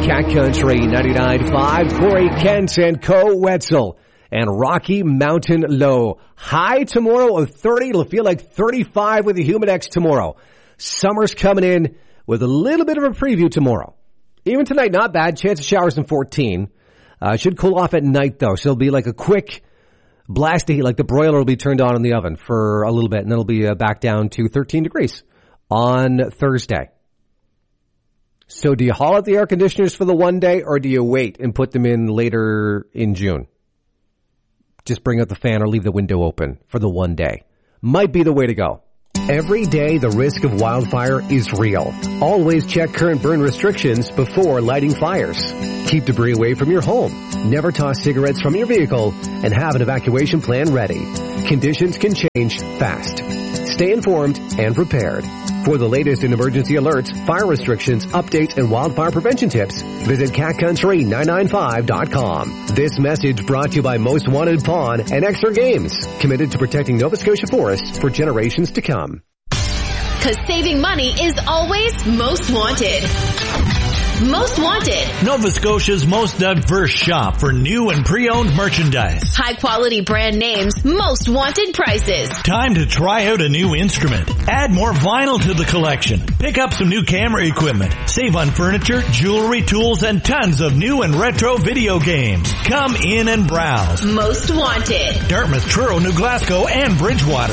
Cat Country 99.5, Corey Kent and Co. Wetzel and Rocky Mountain Low. High tomorrow of 30. It'll feel like 35 with the Humidex tomorrow. Summer's coming in with a little bit of a preview tomorrow. Even tonight, not bad. Chance of showers in 14. Should cool off at night, though. So it'll be like a quick blast of heat, like the broiler will be turned on in the oven for a little bit, and then it'll be back down to 13 degrees on Thursday. So do you haul out the air conditioners for the one day, or do you wait and put them in later in June? Just bring out the fan or leave the window open for the one day. Might be the way to go. Every day, the risk of wildfire is real. Always check current burn restrictions before lighting fires. Keep debris away from your home. Never toss cigarettes from your vehicle, and have an evacuation plan ready. Conditions can change fast. Stay informed and prepared. For the latest in emergency alerts, fire restrictions, updates, and wildfire prevention tips, visit catcountry995.com. This message brought to you by Most Wanted Pawn and Extra Games, committed to protecting Nova Scotia forests for generations to come. Because saving money is always most wanted. Most Wanted. Nova Scotia's most diverse shop for new and pre-owned merchandise. High quality brand names, most wanted prices. Time to try out a new instrument. Add more vinyl to the collection. Pick up some new camera equipment. Save on furniture, jewelry, tools, and tons of new and retro video games. Come in and browse. Most Wanted. Dartmouth, Truro, New Glasgow, and Bridgewater.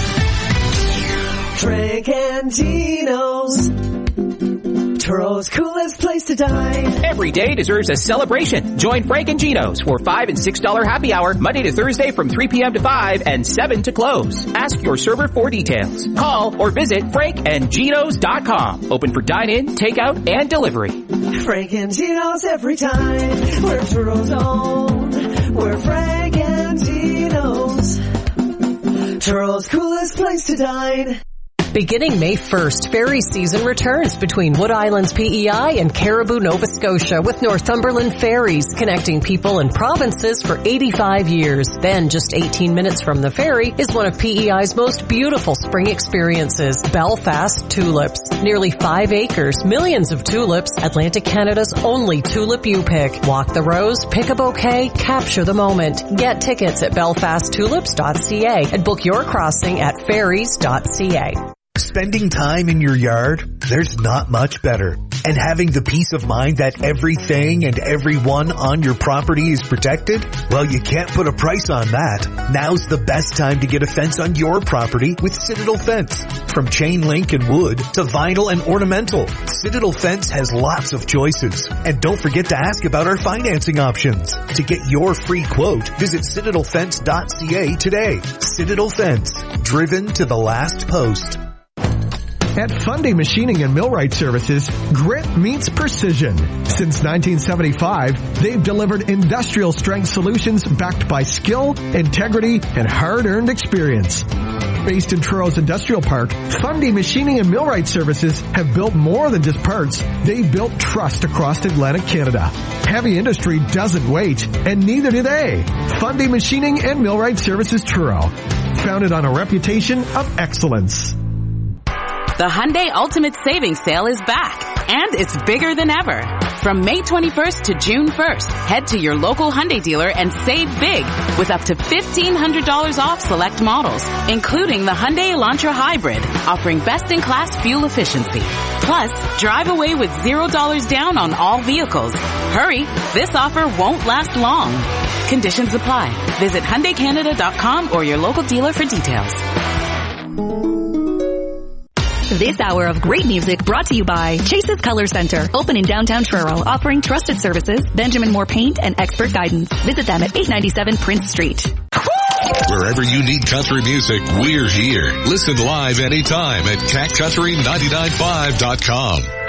Frank and Gino's, Turo's coolest place to dine. Every day deserves a celebration. Join Frank and Gino's for $5 and $6 happy hour, Monday to Thursday from 3 p.m. to 5 and 7 to close. Ask your server for details. Call or visit frankandginos.com. Open for dine-in, takeout, and delivery. Frank and Gino's every time. We're Turo's own. We're Frank and Gino's, Turo's coolest place to dine. Beginning May 1st, ferry season returns between Wood Islands PEI and Caribou, Nova Scotia with Northumberland Ferries, connecting people and provinces for 85 years. Then, just 18 minutes from the ferry is one of PEI's most beautiful spring experiences, Belfast Tulips. Nearly 5 acres, millions of tulips, Atlantic Canada's only tulip you pick. Walk the rows, pick a bouquet, capture the moment. Get tickets at belfasttulips.ca and book your crossing at ferries.ca. Spending time in your yard, there's not much better. And having the peace of mind that everything and everyone on your property is protected? Well, you can't put a price on that. Now's the best time to get a fence on your property with Citadel Fence. From chain link and wood to vinyl and ornamental, Citadel Fence has lots of choices. And don't forget to ask about our financing options. To get your free quote, visit citadelfence.ca today. Citadel Fence, driven to the last post. At Fundy Machining and Millwright Services, grit meets precision. Since 1975, they've delivered industrial strength solutions backed by skill, integrity, and hard-earned experience. Based in Turo's Industrial Park, Fundy Machining and Millwright Services have built more than just parts. They've built trust across Atlantic Canada. Heavy industry doesn't wait, and neither do they. Fundy Machining and Millwright Services Truro, founded on a reputation of excellence. The Hyundai Ultimate Savings Sale is back, and it's bigger than ever. From May 21st to June 1st, head to your local Hyundai dealer and save big with up to $1,500 off select models, including the Hyundai Elantra Hybrid, offering best-in-class fuel efficiency. Plus, drive away with $0 down on all vehicles. Hurry, this offer won't last long. Conditions apply. Visit HyundaiCanada.com or your local dealer for details. This hour of great music brought to you by Chase's Color Center, open in downtown Truro, offering trusted services, Benjamin Moore paint, and expert guidance. Visit them at 897 Prince Street. Wherever you need country music, we're here. Listen live anytime at catcountry995.com.